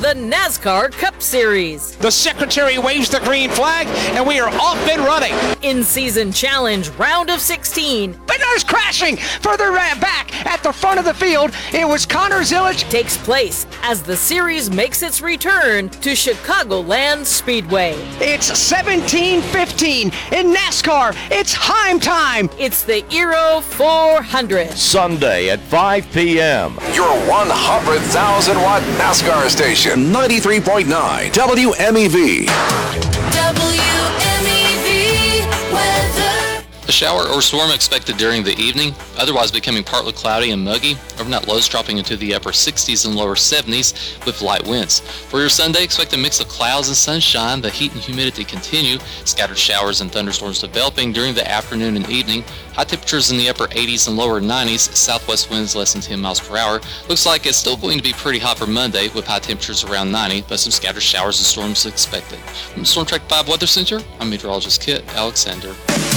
the NASCAR Cup Series. The secretary waves the green flag, and we are off and running. In-season challenge round of 16. But there's crashing further back at the front of the field. It was Connor Zilic. Takes place as the series makes its return to Chicagoland Speedway. It's 17:15 in NASCAR. It's Heim time. It's the Aero 400. Sunday at 5 p.m. Your 100,000-watt NASCAR station, 93.9 WMEV. WMEV weather. A shower or storm expected during the evening, otherwise becoming partly cloudy and muggy. Overnight lows dropping into the upper 60s and lower 70s with light winds. For your Sunday, expect a mix of clouds and sunshine. The heat and humidity continue. Scattered showers and thunderstorms developing during the afternoon and evening. High temperatures in the upper 80s and lower 90s. Southwest winds less than 10 miles per hour. Looks like it's still going to be pretty hot for Monday with high temperatures around 90, but some scattered showers and storms expected. From the Storm Track 5 Weather Center, I'm meteorologist Kit Alexander.